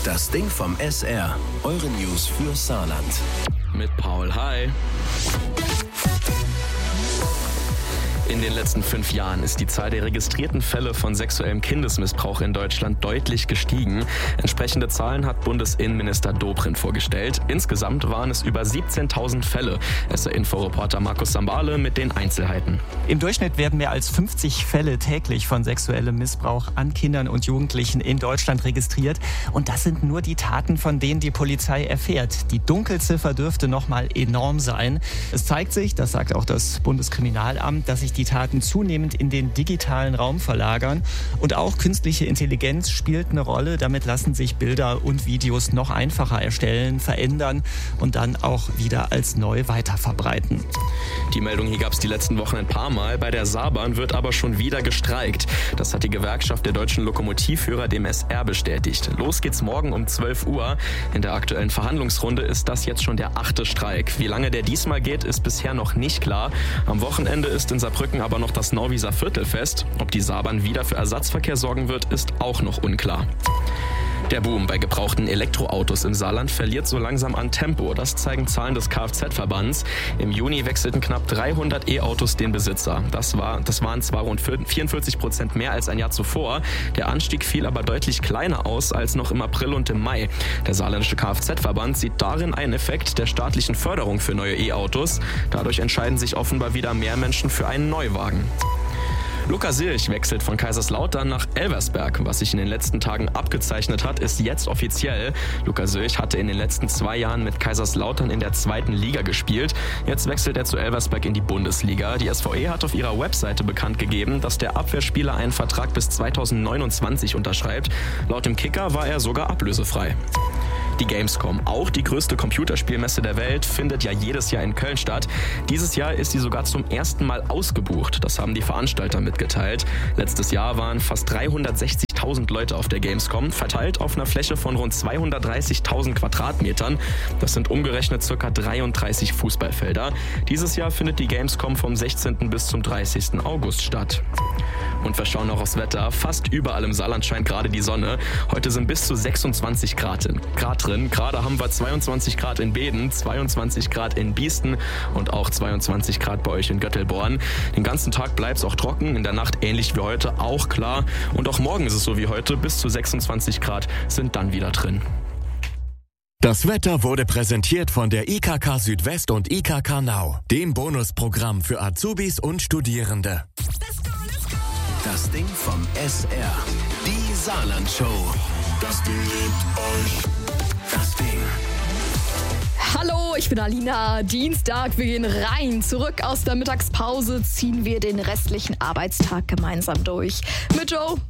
Das Ding vom SR. Eure News für Saarland. Mit Paul, hi. In den letzten 5 Jahren ist die Zahl der registrierten Fälle von sexuellem Kindesmissbrauch in Deutschland deutlich gestiegen. Entsprechende Zahlen hat Bundesinnenminister Dobrindt vorgestellt. Insgesamt waren es über 17.000 Fälle. SR-Info-Reporter Markus Sambale mit den Einzelheiten. Im Durchschnitt werden mehr als 50 Fälle täglich von sexuellem Missbrauch an Kindern und Jugendlichen in Deutschland registriert. Und das sind nur die Taten, von denen die Polizei erfährt. Die Dunkelziffer dürfte noch mal enorm sein. Es zeigt sich, das sagt auch das Bundeskriminalamt, dass sich die Taten zunehmend in den digitalen Raum verlagern. Und auch künstliche Intelligenz spielt eine Rolle. Damit lassen sich Bilder und Videos noch einfacher erstellen, verändern und dann auch wieder als neu weiterverbreiten. Die Meldung hier gab es die letzten Wochen ein paar Mal. Bei der Saarbahn wird aber schon wieder gestreikt. Das hat die Gewerkschaft der deutschen Lokomotivführer dem SR bestätigt. Los geht's morgen um 12 Uhr. In der aktuellen Verhandlungsrunde ist das jetzt schon der 8. Streik. Wie lange der diesmal geht, ist bisher noch nicht klar. Am Wochenende ist in Saarbrücken aber noch das Nauwieser Viertelfest. Ob die Saarbahn wieder für Ersatzverkehr sorgen wird, ist auch noch unklar. Der Boom bei gebrauchten Elektroautos im Saarland verliert so langsam an Tempo. Das zeigen Zahlen des Kfz-Verbands. Im Juni wechselten knapp 300 E-Autos den Besitzer. Das waren zwar rund 44% mehr als ein Jahr zuvor. Der Anstieg fiel aber deutlich kleiner aus als noch im April und im Mai. Der saarländische Kfz-Verband sieht darin einen Effekt der staatlichen Förderung für neue E-Autos. Dadurch entscheiden sich offenbar wieder mehr Menschen für einen Neuwagen. Luca Silch wechselt von Kaiserslautern nach Elversberg. Was sich in den letzten Tagen abgezeichnet hat, ist jetzt offiziell. Luca Silch hatte in den letzten 2 Jahren mit Kaiserslautern in der 2. Liga gespielt. Jetzt wechselt er zu Elversberg in die Bundesliga. Die SVE hat auf ihrer Webseite bekannt gegeben, dass der Abwehrspieler einen Vertrag bis 2029 unterschreibt. Laut dem Kicker war er sogar ablösefrei. Die Gamescom, auch die größte Computerspielmesse der Welt, findet ja jedes Jahr in Köln statt. Dieses Jahr ist sie sogar zum ersten Mal ausgebucht. Das haben die Veranstalter mitgeteilt. Letztes Jahr waren fast 360.000 Leute auf der Gamescom, verteilt auf einer Fläche von rund 230.000 Quadratmetern. Das sind umgerechnet ca. 33 Fußballfelder. Dieses Jahr findet die Gamescom vom 16. bis zum 30. August statt. Und wir schauen noch aufs Wetter. Fast überall im Saarland scheint gerade die Sonne. Heute sind bis zu 26 Grad drin. Gerade haben wir 22 Grad in Beeden, 22 Grad in Biesten und auch 22 Grad bei euch in Göttelborn. Den ganzen Tag bleibt es auch trocken, in der Nacht ähnlich wie heute auch klar. Und auch morgen ist es so wie heute, bis zu 26 Grad sind dann wieder drin. Das Wetter wurde präsentiert von der IKK Südwest und IKK Now, dem Bonusprogramm für Azubis und Studierende. Das Ding vom SR. Die Saarland-Show. Das Ding liebt euch. Das Ding. Hallo, ich bin Alina. Dienstag, wir gehen rein. Zurück aus der Mittagspause ziehen wir den restlichen Arbeitstag gemeinsam durch. Mit Joe